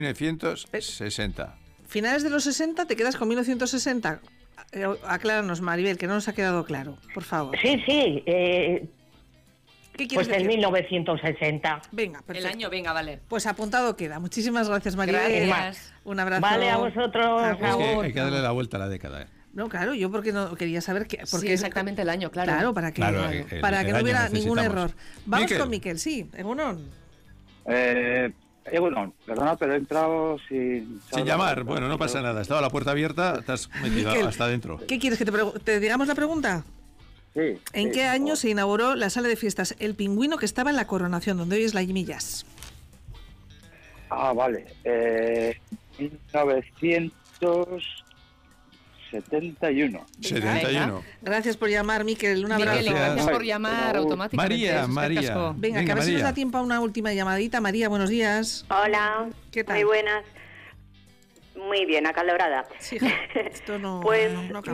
1960. Finales de los 60, ¿te quedas con 1960? Acláranos, Maribel, que no nos ha quedado claro, por favor. Sí. ¿Qué quieres Pues en decir? 1960. Venga, perfecto. El año, venga, vale. Pues apuntado queda. Muchísimas gracias, Maribel. Gracias. Un abrazo. Vale, a vosotros. Agur. Es que hay que darle la vuelta a la década. No, claro, yo porque no quería saber qué. Sí, exactamente el año, claro. Claro, para que, Claro, para que el no año hubiera ningún necesitamos. error. Vamos Miquel. con Miquel, sí, Egunon. Bueno, perdona, pero he entrado Sin llamar, bueno, no pasa nada. Estaba la puerta abierta, te has metido Miquel, hasta adentro. ¿Qué quieres que te digamos la pregunta? Sí. ¿En qué año se inauguró la sala de fiestas El Pingüino que estaba en la Coronación, donde hoy es la Millas? Vale. 1971. 71. Gracias por llamar, Miquel. Un abrazo. Miquel, gracias por Ay, llamar por favor. automáticamente. María. Venga, que a Venga, ver si nos María. da tiempo a una última llamadita. María, buenos días. Hola, ¿Qué tal? muy buenas. Muy bien, acalorada. Sí, esto no. Pues no acaba.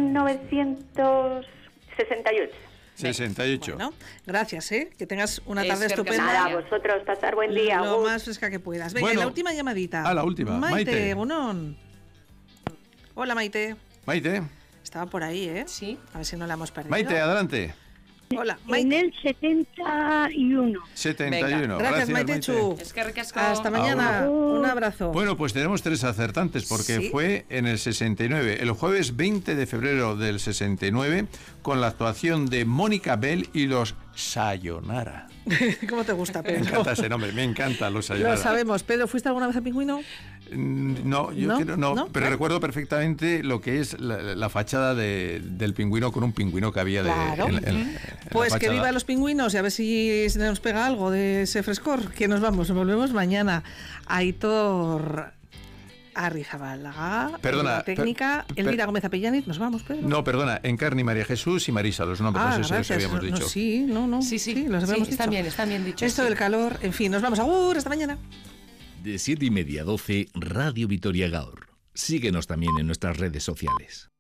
1968. 68. Bueno, gracias, que tengas una Es tarde cerca. estupenda. Nada, vosotros, pasar buen día. Lo Agur. más fresca que puedas. Venga, Bueno. la última llamadita. La última. Maite, Maite. Egunon. Hola, Maite. Maite, Estaba por ahí, ¿eh? Sí. A ver si no la hemos perdido. Maite, adelante. Hola, En Maite. el 71. 71. Gracias, Maite Chu. Es que ricasco. Hasta mañana. Agur. Un abrazo. Bueno, pues tenemos 3 acertantes porque Sí. fue en el 69, el jueves 20 de febrero del 69, con la actuación de Mónica Bell y los Sayonara. ¿Cómo te gusta, Me Pedro? encanta ese nombre, me encanta los Sayonara. Lo sabemos. Pedro, ¿fuiste alguna vez a Pingüino? No, yo ¿No? creo no, ¿No? pero ¿No? recuerdo perfectamente lo que es la fachada del pingüino con un pingüino que había Claro. en la Pues que fachada. viva los pingüinos y a ver si se nos pega algo de ese frescor. Que nos vamos, nos volvemos mañana. Aitor Arrizabalaga, Perdona, la técnica, Elvira Gómez Apellaniz. Nos vamos, Pedro. No, perdona, Encarni, María Jesús y Marisa, los nombres, no sé si los gracias. habíamos dicho. No, sí, no. Sí, los habíamos están dicho. bien, están bien dichos. Esto sí. del calor, en fin, nos vamos. Agur, hasta mañana. De 7:30 a 12, Radio Vitoria Gaur. Síguenos también en nuestras redes sociales.